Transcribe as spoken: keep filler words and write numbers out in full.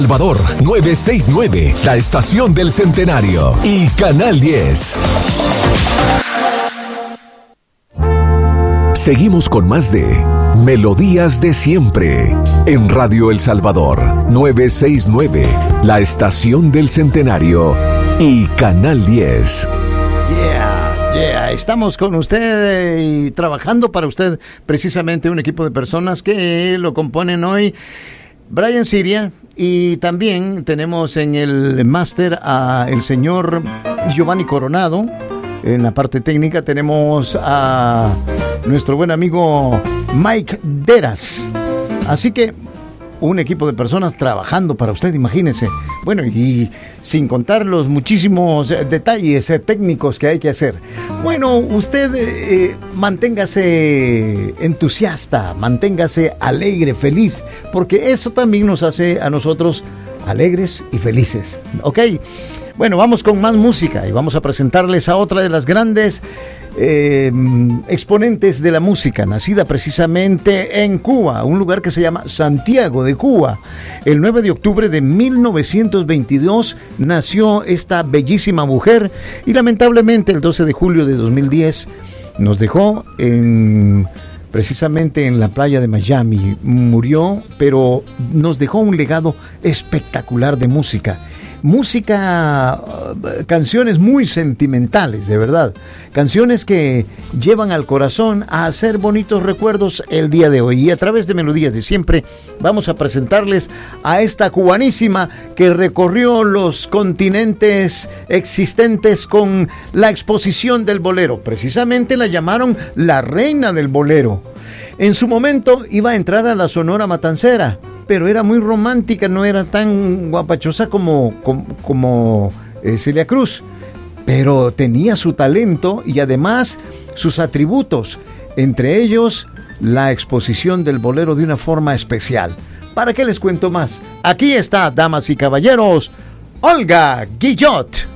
Salvador novecientos sesenta y nueve, la estación del Centenario, y Canal diez. Seguimos con más de Melodías de Siempre en Radio El Salvador novecientos sesenta y nueve, la estación del Centenario, y Canal diez. Yeah, yeah, estamos con usted y trabajando para usted, precisamente un equipo de personas que lo componen hoy. Brian Siria, y también tenemos en el máster a el señor Giovanni Coronado. En la parte técnica tenemos a nuestro buen amigo Mike Deras. Así que un equipo de personas trabajando para usted, imagínese. Bueno, y sin contar los muchísimos detalles eh, técnicos que hay que hacer. Bueno, usted eh, manténgase entusiasta, manténgase alegre, feliz, porque eso también nos hace a nosotros alegres y felices, ¿ok? Bueno, vamos con más música y vamos a presentarles a otra de las grandes eh, exponentes de la música, nacida precisamente en Cuba, un lugar que se llama Santiago de Cuba. El nueve de octubre de mil novecientos veintidós nació esta bellísima mujer y lamentablemente el doce de julio de dos mil diez nos dejó en... precisamente en la playa de Miami. Murió, pero nos dejó un legado espectacular de música. Música, canciones muy sentimentales, de verdad. Canciones que llevan al corazón a hacer bonitos recuerdos el día de hoy. Y a través de Melodías de Siempre vamos a presentarles a esta cubanísima que recorrió los continentes existentes con la exposición del bolero. Precisamente la llamaron la reina del bolero. En su momento iba a entrar a la Sonora Matancera, pero era muy romántica, no era tan guapachosa como, como, como eh, Celia Cruz, pero tenía su talento y además sus atributos, entre ellos la exposición del bolero de una forma especial. ¿Para qué les cuento más? Aquí está, damas y caballeros, Olga Guillot.